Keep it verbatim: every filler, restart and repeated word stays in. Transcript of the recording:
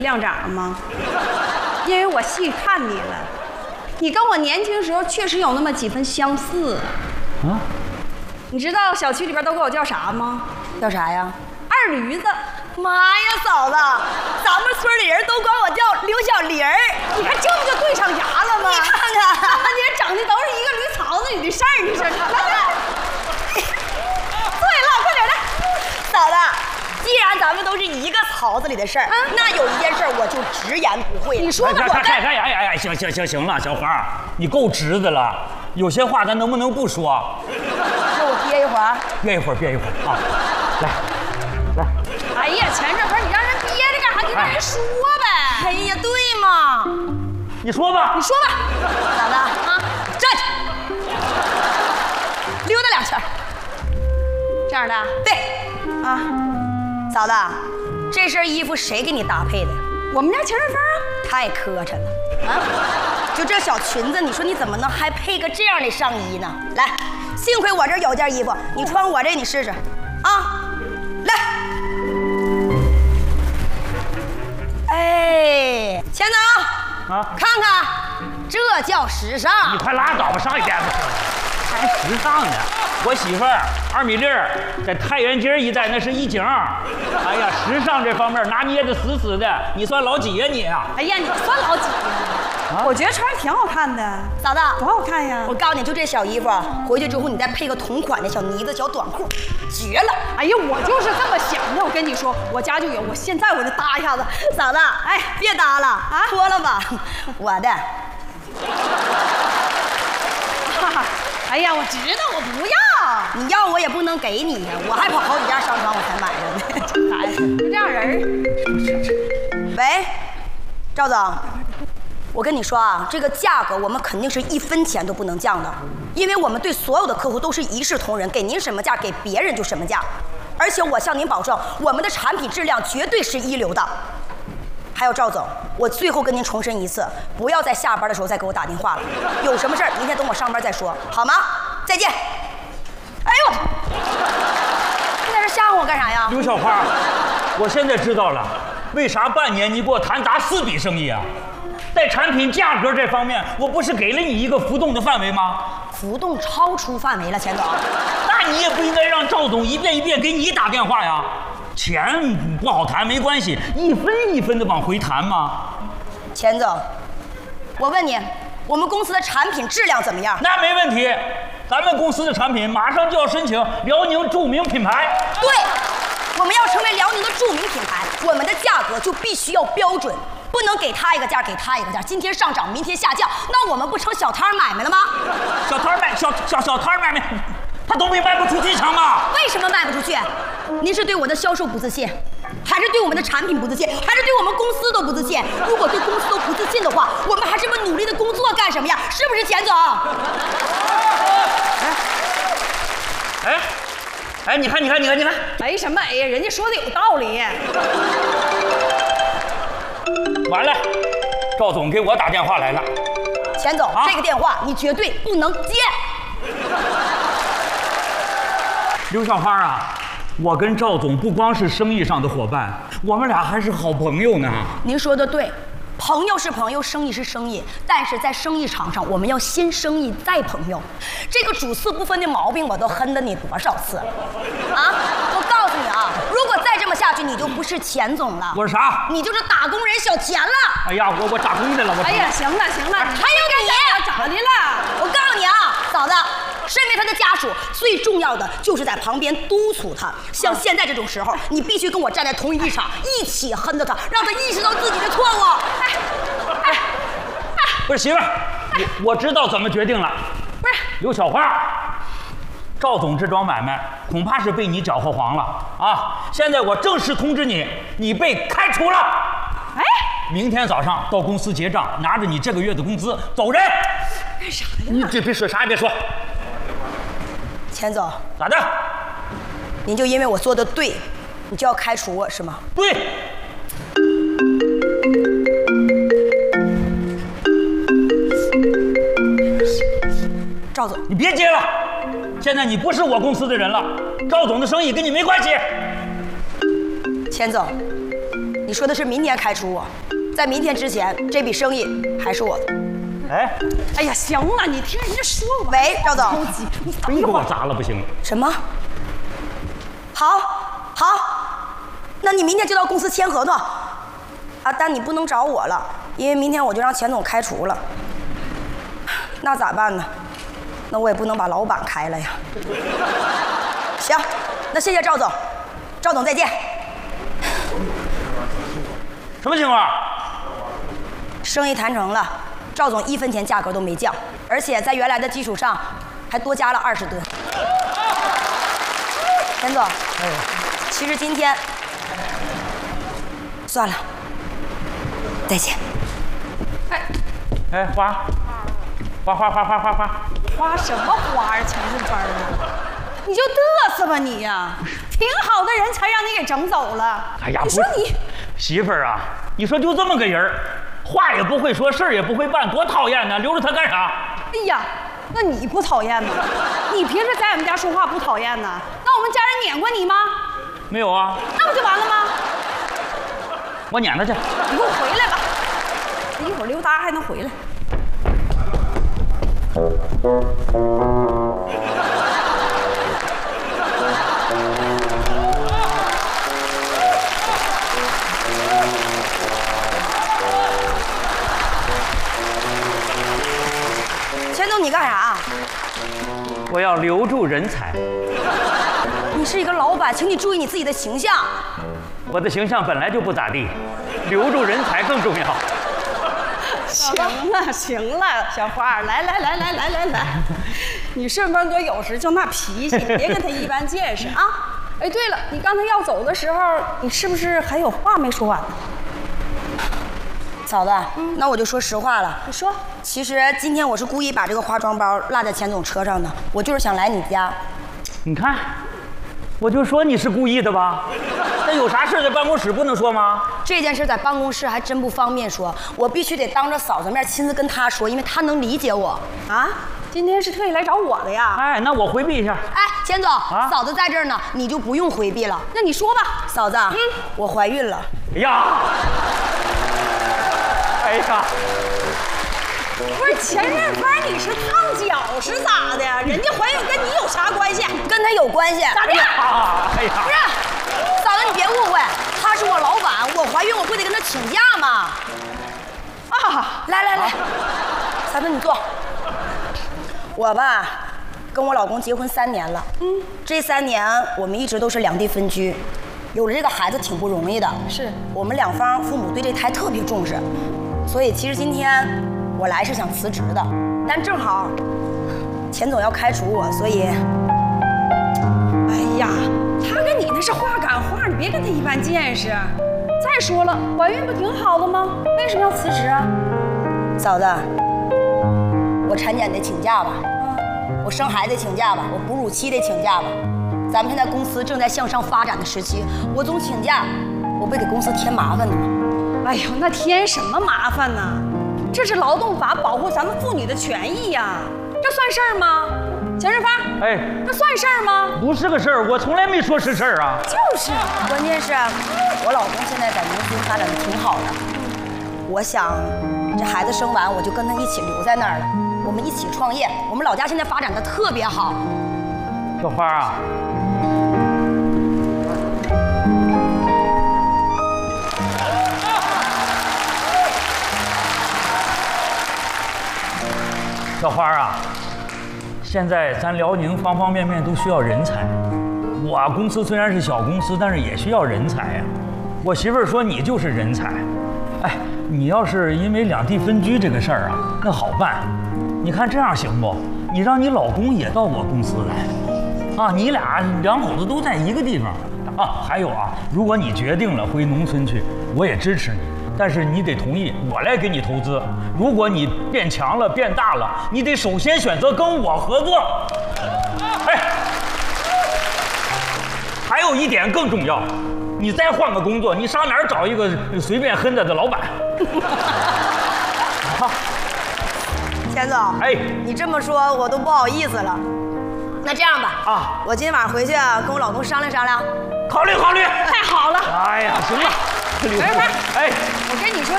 亮长吗？因为我细看你了，你跟我年轻时候确实有那么几分相似。啊？你知道小区里边都管我叫啥吗？ 叫啥呀？ 二驴子。 妈呀，嫂子，咱们村里人都管我叫刘小玲儿。 你看这不就对上牙了吗？ 你看看， 咱们姐整的都是一个驴槽子里的事儿，你说啥？来来，对了，快点来， 嫂子。既然咱们都是一个槽子里的事儿，嗯、那有一件事我就直言不讳了。 你说吧， 我哎哎哎哎哎，行行行行了，小花，你够直的了。有些话咱能不能不说？ 那我憋一会儿。 憋一会儿，憋一会儿啊！来，来。 哎呀，钱这不是你让人憋着干啥？你让人说呗。 哎呀，对嘛。 你说吧， 你说吧。 嫂子啊，站起，溜达两圈。 这样的。 对。啊。嫂子，这身衣服谁给你搭配的？ 我们家钱瑞芳啊。 太磕碜了啊！就这小裙子，你说你怎么能还配个这样的上衣呢？来，幸亏我这有件衣服，你穿我这你试试啊！来，哎，钱总啊，看看，这叫时尚。 你快拉倒吧，上一天不行，还时尚呢。我媳妇儿二米六，在太原街一带那是一景。哎呀，时尚这方面拿捏的死死的，你算老几呀你啊？ 哎呀，你算老几呀？啊、我觉得穿着挺好看的。 嫂子， 多好看呀！ 我告诉你，就这小衣服，回去之后你再配个同款的小呢子小短裤，绝了！ 哎呀，我就是这么想的。我跟你说，我家就有，我现在我就搭一下子。 嫂子，哎，别搭了啊，脱了吧，我的。 啊哎呀，我知道，我不要。 你要我也不能给你呀，我还跑好几家商场我才买的呢。 哎，就这样人。 喂，赵总，我跟你说啊，这个价格我们肯定是一分钱都不能降的，因为我们对所有的客户都是一视同仁，给您什么价，给别人就什么价。而且我向您保证，我们的产品质量绝对是一流的。还有赵总，我最后跟您重申一次，不要在下班的时候再给我打电话了。有什么事儿，明天等我上班再说，好吗？再见。哎呦，你在这吓唬我干啥呀？ 刘小花，我现在知道了，为啥半年你给我谈达四笔生意啊？在产品价格这方面，我不是给了你一个浮动的范围吗？ 浮动超出范围了，钱总。 那你也不应该让赵总一遍一遍给你打电话呀。钱不好谈没关系，一分一分的往回谈嘛。 钱总，我问你，我们公司的产品质量怎么样？ 那没问题，咱们公司的产品马上就要申请辽宁著名品牌。 对，我们要成为辽宁的著名品牌，我们的价格就必须要标准，不能给他一个价，给他一个价，今天上涨，明天下降，那我们不成小摊买卖了吗？ 小摊买小小小摊买卖。他都没卖不出去强吗？ 为什么卖不出去？您是对我的销售不自信，还是对我们的产品不自信，还是对我们公司都不自信？如果对公司都不自信的话，我们还这么努力的工作干什么呀？是不是钱总？ 哎，哎，你看，你看，你看，你看， 没什么哎呀，人家说的有道理。 完了，赵总给我打电话来了。 钱总，啊、这个电话你绝对不能接。 刘小花啊，我跟赵总不光是生意上的伙伴，我们俩还是好朋友呢。 您说的对，朋友是朋友，生意是生意，但是在生意场上，我们要先生意再朋友。这个主次不分的毛病，我都哼了你多少次了啊！我告诉你啊，如果再这么下去，你就不是钱总了。 我是啥？ 你就是打工人小钱了。 哎呀，我我打工的了，我。 哎呀，行了行了， 还有你咋的了？ 我告诉你啊，嫂子。身为他的家属，最重要的就是在旁边督促他。像现在这种时候，你必须跟我站在同一立场，一起哼着他，让他意识到自己的错误。哎，哎， 不是媳妇儿，我我知道怎么决定了。 不是刘小花，赵总这桩买卖恐怕是被你搅和黄了啊！现在我正式通知你，你被开除了。哎，明天早上到公司结账，拿着你这个月的工资走人。 干啥呀？ 你别别说啥也别说。 钱总， 咋的？ 您就因为我做的对，你就要开除我是吗？ 对。 赵总， 你别接了，现在你不是我公司的人了，赵总的生意跟你没关系。 钱总， 你说的是明天开除我，在明天之前，这笔生意还是我的。 哎， 哎呀，行了，你听人家说吧。 喂，赵总， 你非给我砸了不行。 什么？好，好，那你明天就到公司签合同。啊，但你不能找我了，因为明天我就让钱总开除了。那咋办呢？那我也不能把老板开了呀。行，那谢谢赵总，赵总再见。 什么情况？ 生意谈成了，赵总一分钱价格都没降，而且在原来的基础上还多加了二十吨。田总，哎，其实今天算了，再见。 哎， 哎，花，花花花花花花， 花什么花啊？钱顺芬啊！你就嘚瑟吧你呀！挺好的人才让你给整走了。 哎呀， 你说你媳妇儿啊，你说就这么个人儿，话也不会说，事儿也不会办，多讨厌呢！留着他干啥？ 哎呀，那你不讨厌吗？你平时在我们家说话不讨厌呢？那我们家人撵过你吗？ 没有啊。 那不就完了吗？ 我撵他去。 你给我回来吧！一会儿溜达还能回来。 钱总，你干啥？ 我要留住人才。 你是一个老板，请你注意你自己的形象。 我的形象本来就不咋地，留住人才更重要。 行了行了，小花，来来来来来来来，你顺风哥有时就那脾气，别跟他一般见识啊！哎，对了，你刚才要走的时候，你是不是还有话没说完呢？ 嫂子，嗯、那我就说实话了。 你说， 其实今天我是故意把这个化妆包落在钱总车上的，我就是想来你家。 你看，我就说你是故意的吧？那有啥事在办公室不能说吗？ 这件事在办公室还真不方便说，我必须得当着嫂子面亲自跟她说，因为她能理解我。 啊，今天是特意来找我的呀？ 哎，那我回避一下。 哎，钱总， 啊、 嫂子在这儿呢，你就不用回避了。 那你说吧， 嫂子，嗯，我怀孕了。 哎呀！哎呀！ 不是钱顺芬，你是烫脚是咋的？人家怀孕跟你有啥关系？ 跟她有关系。 咋的？ 哎呀！ 不是，嫂子你别误会，她是我老板，我怀孕我不得跟她请假吗？啊，来来来，啊、嫂子你坐。我吧，跟我老公结婚三年了，嗯，这三年我们一直都是两地分居。有了这个孩子挺不容易的， 是我们两方父母对这胎特别重视，所以其实今天我来是想辞职的，但正好钱总要开除我，所以， 哎呀，他跟你那是话赶话，你别跟他一般见识。再说了，怀孕不挺好的吗？为什么要辞职啊？ 嫂子，我产检得请假吧，嗯，我生孩子得请假吧，我哺乳期得请假吧。咱们现在公司正在向上发展的时期，我总请假，我不给公司添麻烦的吗？ 哎呦，那添什么麻烦呢？这是劳动法保护咱们妇女的权益呀，这算事儿吗？钱顺芬， 哎， 这算事儿吗？ 不是个事儿，我从来没说是事儿啊。 就是， 关键是，我老公现在在农村发展的挺好的，我想这孩子生完我就跟他一起留在那儿了，我们一起创业，我们老家现在发展的特别好。 小花啊。小花啊，现在咱辽宁方方面面都需要人才。我公司虽然是小公司，但是也需要人才呀。我媳妇儿说你就是人才。哎，你要是因为两地分居这个事儿啊，那好办。你看这样行不？你让你老公也到我公司来，啊，你俩两口子都在一个地方啊。还有啊，如果你决定了回农村去，我也支持你。但是你得同意我来给你投资。如果你变强了、变大了，你得首先选择跟我合作。哎，还有一点更重要，你再换个工作，你上哪儿找一个随便哼着的老板？好， 钱总，哎，你这么说我都不好意思了。那这样吧，啊，我今天晚上回去跟我老公商量商量。 考虑考虑。 太好了。 哎呀，行了。 李没事。 哎， 我跟你说，